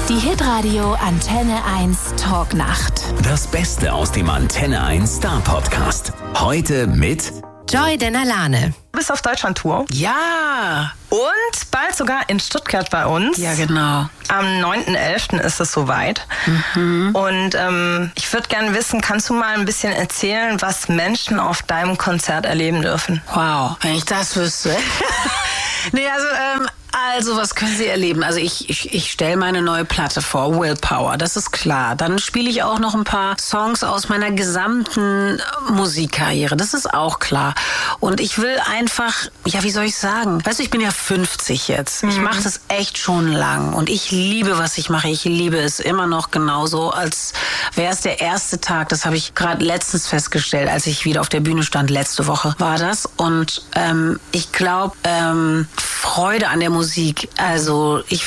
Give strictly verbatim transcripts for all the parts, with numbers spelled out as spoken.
Die Hitradio Antenne eins Talknacht. Das Beste aus dem Antenne eins Star Podcast. Heute mit Joy Denalane. Du bist auf Deutschland-Tour. Ja. Und bald sogar in Stuttgart bei uns. Ja, genau. Am neunten elften ist es soweit. Mhm. Und ähm, ich würde gerne wissen, kannst du mal ein bisschen erzählen, was Menschen auf deinem Konzert erleben dürfen? Wow, wenn ich das wüsste. nee, also, ähm, also, was können Sie erleben? Also ich, ich, ich stelle meine neue Platte vor, Willpower, das ist klar. Dann spiele ich auch noch ein paar Songs aus meiner gesamten Musikkarriere, das ist auch klar. Und ich will einfach, ja, wie soll ich sagen? Weißt du, ich bin ja fünfzig jetzt. Mhm. Ich mache das echt schon lang. Und ich liebe, was ich mache. Ich liebe es immer noch genauso, als wäre es der erste Tag. Das habe ich gerade letztens festgestellt, als ich wieder auf der Bühne stand. Letzte Woche war das. Und ähm, ich glaube, ähm, Freude an der Musik, also ich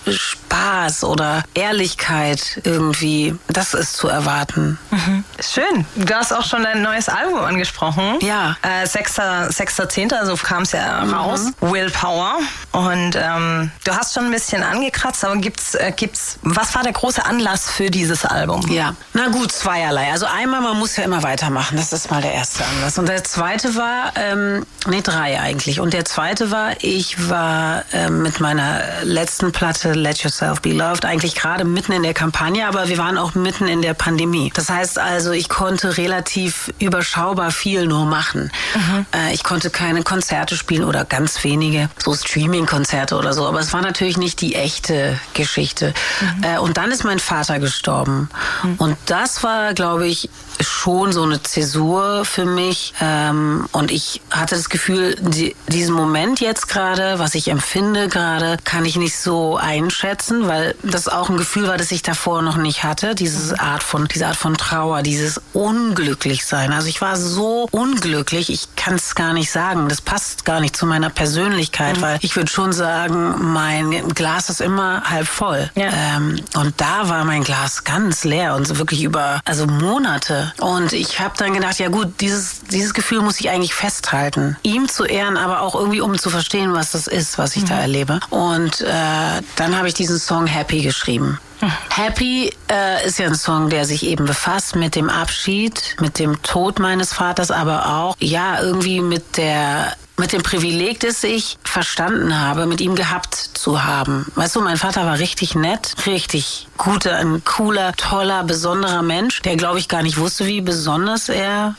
Spaß oder Ehrlichkeit irgendwie, das ist zu erwarten. Mhm. Schön. Du hast auch schon dein neues Album angesprochen. Ja. Äh, sechster zehnter so kam es ja mhm. raus. Willpower. Und ähm, du hast schon ein bisschen angekratzt, aber gibt's, äh, gibt's, was war der große Anlass für dieses Album? Ja, na gut, zweierlei. Also einmal, man muss ja immer weitermachen. Das ist mal der erste Anlass. Und der zweite war, ähm, nee, drei eigentlich. Und der zweite war, ich war ähm, mit meiner letzten Platte Let Yourself Be Loved eigentlich gerade mitten in der Kampagne, aber wir waren auch mitten in der Pandemie. Das heißt also, ich konnte relativ überschaubar viel nur machen. Mhm. Äh, ich konnte keine Konzerte spielen oder ganz wenige, so Streaming-Konzerte oder so, aber es war natürlich nicht die echte Geschichte. Mhm. Äh, und dann ist mein Vater gestorben. Mhm. Und das war, glaube ich, schon so eine Zäsur für mich. Ähm, und ich hatte das Gefühl, die, diesen Moment jetzt gerade, was ich empfinde gerade, kann ich nicht so einschätzen, weil das auch ein Gefühl war, das ich davor noch nicht hatte. Diese Art von, diese Art von Trauer, dieses Unglücklichsein. Also ich war so unglücklich, ich kann es gar nicht sagen. Das passt gar nicht zu meiner Persönlichkeit, mhm. weil ich würde schon sagen, mein Glas ist immer halb voll. Ja. Ähm, und da war mein Glas ganz leer und so wirklich über, also Monate. Und ich habe dann gedacht, ja gut, dieses, dieses Gefühl muss ich eigentlich festhalten. Ihm zu ehren, aber auch irgendwie, um zu verstehen, was das ist, was ich mhm. da erlebe. Und äh, dann habe ich diesen Song Happy geschrieben. Mhm. Happy äh, ist ja ein Song, der sich eben befasst mit dem Abschied, mit dem Tod meines Vaters, aber auch, ja, irgendwie mit der... mit dem Privileg, das ich verstanden habe, mit ihm gehabt zu haben. Weißt du, mein Vater war richtig nett, richtig guter, ein cooler, toller, besonderer Mensch, der, glaube ich, gar nicht wusste, wie besonders er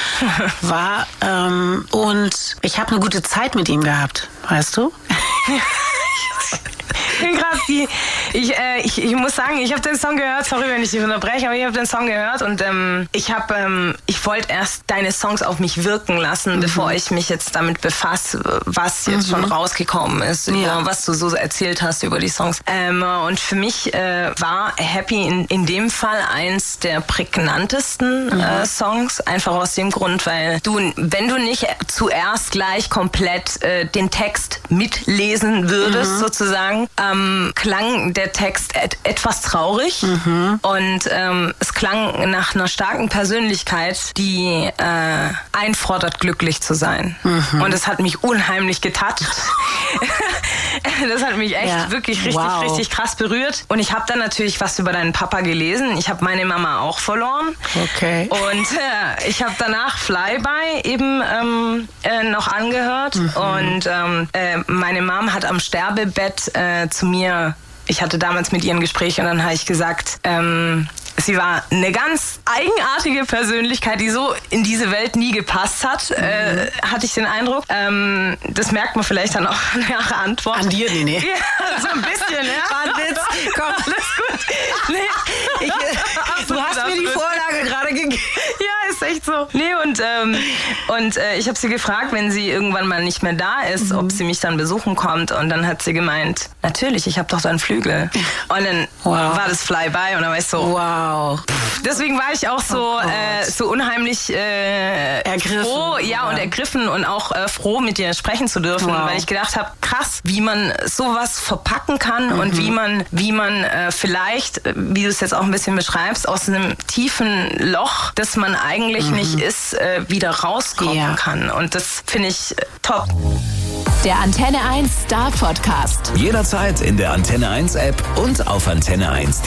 war. Ähm, und ich habe eine gute Zeit mit ihm gehabt, weißt du? Ich bin gerade die, ich, äh, ich, ich muss sagen, ich habe den Song gehört, sorry, wenn ich dich unterbreche, aber ich habe den Song gehört und ähm, ich habe, ähm, ich wollte erst deine Songs auf mich wirken lassen, mhm. bevor ich mich jetzt damit befasse, was jetzt mhm. schon rausgekommen ist, ja. was du so erzählt hast über die Songs. Ähm, und für mich äh, war Happy in, in dem Fall eins der prägnantesten mhm. äh, Songs, einfach aus dem Grund, weil du, wenn du nicht zuerst gleich komplett äh, den Text mitlesen würdest, mhm. sozusagen, ähm, klang der Text et- etwas traurig mhm. und ähm, es klang nach einer starken Persönlichkeit, die äh, einfordert, glücklich zu sein. Mhm. Und es hat mich unheimlich getoucht. Das hat mich echt ja. wirklich richtig, wow. richtig krass berührt. Und ich habe dann natürlich was über deinen Papa gelesen. Ich habe meine Mama auch verloren. Okay. Und äh, ich habe danach Flyby eben ähm, äh, noch angehört. Mhm. Und ähm, äh, meine Mom hat am Sterbebett äh, zu mir, ich hatte damals mit ihr ein Gespräch und dann habe ich gesagt, ähm, sie war eine ganz eigenartige Persönlichkeit, die so in diese Welt nie gepasst hat, mhm. äh, hatte ich den Eindruck. Ähm, das merkt man vielleicht dann auch nach der Antwort. An dir, nee, nee. Ja, so ein bisschen, ja. War ein Witz. Komm, alles gut. Nee, ich, du hast mir die Vorlage gerade gegeben. Ja, ist echt so. Nee, und, ähm, und äh, ich habe sie gefragt, wenn sie irgendwann mal nicht mehr da ist, mhm. ob sie mich dann besuchen kommt. Und dann hat sie gemeint, natürlich, ich habe doch deinen Flügel. Und dann wow. war das Flyby und dann war ich so, wow. Deswegen war ich auch so, oh äh, so unheimlich äh, ergriffen. froh, ja, ja, und ergriffen und auch äh, froh, mit dir sprechen zu dürfen, wow. weil ich gedacht habe, krass, wie man sowas verpacken kann mhm. und wie man, wie man äh, vielleicht, wie du es jetzt auch ein bisschen beschreibst, aus einem tiefen Loch, das man eigentlich mhm. nicht ist, äh, wieder rauskommen ja. kann. Und das finde ich äh, top. Der Antenne eins Star Podcast. Jederzeit in der Antenne eins App und auf antenne eins punkt